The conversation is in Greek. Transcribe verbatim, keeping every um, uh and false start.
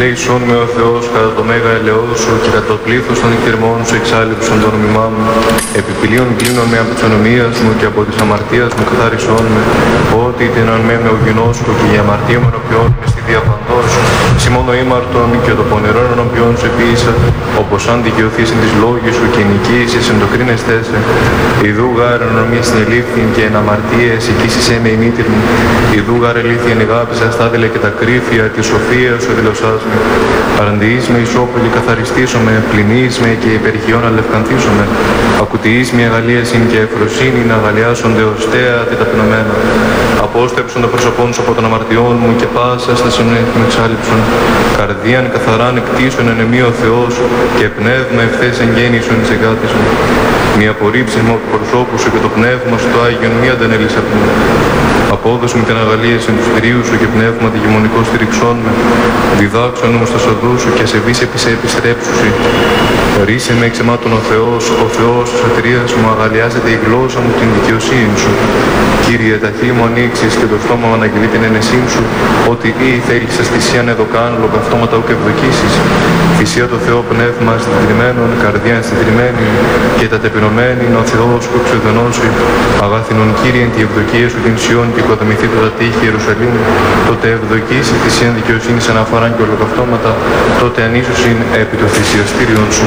Ελέησόν με ο Θεός κατά το μέγα ελαιός σου και κατά το πλήθος των εκτερμών σου εξάλληψον το όνομά μου. Επιπηλίων κλείνον με από της ονομίας μου και από της αμαρτίας μου καθάρισόν με. Ότι τεναν με με ο γινός σου και η αμαρτία μου ενωπιών με στη διαπαντός σου. Σιμώνο ήμαρτον και το πονηρόν ενωπιών σου επίησα, όπως αν δικαιωθείς εν της λόγης σου και νικήσεις εν το κρίνεστέ σε. Ιδού γάρ ενομία στην ελήφθην και εν αμαρτίες οικήσισέ με η μήτηρ μου. Ιδού γάρ ελήφθην εγάπησα στάδελα και τα κρύφια τη σοφία σου δηλωσάς με. Παραντιείς με ισόπολη καθαριστήσομαι, πληνείς με και υπερχιών αλευκανθήσομαι. Ακουτιείς μια αγαλίασιν και ευφροσύνη να αγαλιάσονται ως τέα τη ταπεινωμένα. Απόστρεψον το προσωπόν σου από των αμαρτιών μου και πάσα στα συνέχεια με εξάλληψον. Καρδίαν καθαράν εκτίσον εν εμεί ο Θεός και πνεύμα ευθές εγγέννησον εις εγκάτης μου. Μη απορρίψεις μου από προσώπου σου και το πνεύμα σου το Άγιον μη αντανέλεις από μου. Απόδοση μου την αγαλίαση του θηρίου σου και πνεύμα τη γεμονικό στηριξών με. Διδάξον μου στα σοδού σου και σε βύση επί επιστρέψουσι. Ρίσε με εξαιμάτων ο Θεός, ο Θεός της σωτηρίας μου, αγαλιάζεται η γλώσσα μου την δικαιοσύνη σου. Κύριε, τα χείλη μου ανοίξεις και το στόμα μου αναγγελεί την ένεσή σου, ότι ή θέλησες θυσίαν εδώ κάνω, λογαυτώματα ούκ ευδοκίσεις. Θυσία το Θεό πνεύμα συντηρημένων, καρδιά συντηρημένη και τα τεπεινωμένη, ο Θεός που ξεδονώσει. Αγάθινον Κύριε, τη ευδοκία σου την Σιών και οικοδομηθεί το τα τείχη Ιερουσαλήμ, τότε ευδοκίσει θυσίαν δικαιοσύνης αναφοράν και ολοκαυτώματα, τότε ανίσωσιν επί το θυσιαστήριον σου.